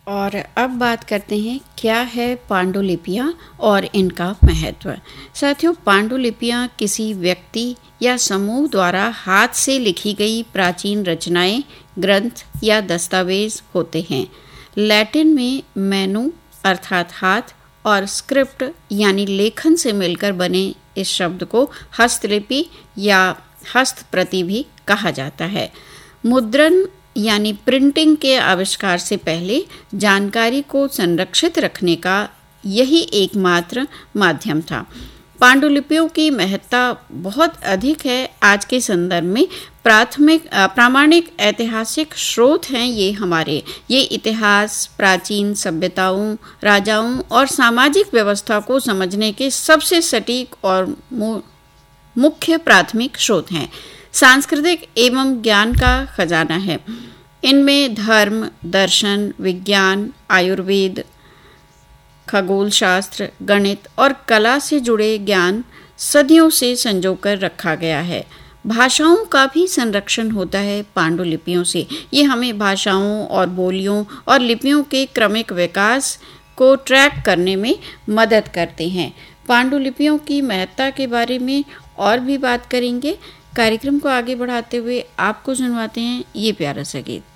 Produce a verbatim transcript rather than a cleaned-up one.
और अब बात करते हैं क्या है पांडुलिपियाँ और इनका महत्व। साथियों, पांडुलिपियाँ किसी व्यक्ति या समूह द्वारा हाथ से लिखी गई प्राचीन रचनाएं, ग्रंथ या दस्तावेज होते हैं। लैटिन में मैनू अर्थात हाथ और स्क्रिप्ट यानी लेखन से मिलकर बने इस शब्द को हस्तलिपि या हस्तप्रति भी कहा जाता है। मुद्रण यानी प्रिंटिंग के आविष्कार से पहले जानकारी को संरक्षित रखने का यही एकमात्र माध्यम था। पांडुलिपियों की महत्ता बहुत अधिक है आज के संदर्भ में। प्राथमिक प्रामाणिक ऐतिहासिक स्रोत हैं ये हमारे ये इतिहास, प्राचीन सभ्यताओं, राजाओं और सामाजिक व्यवस्था को समझने के सबसे सटीक और मुख्य प्राथमिक स्रोत हैं। सांस्कृतिक एवं ज्ञान का खजाना है। इनमें धर्म, दर्शन, विज्ञान, आयुर्वेद, खगोल शास्त्र, गणित और कला से जुड़े ज्ञान सदियों से संजोकर रखा गया है। भाषाओं का भी संरक्षण होता है पांडुलिपियों से। ये हमें भाषाओं और बोलियों और लिपियों के क्रमिक विकास को ट्रैक करने में मदद करते हैं। पांडुलिपियों की महत्ता के बारे में और भी बात करेंगे। कार्यक्रम को आगे बढ़ाते हुए आपको सुनवाते हैं ये प्यारा सा गीत।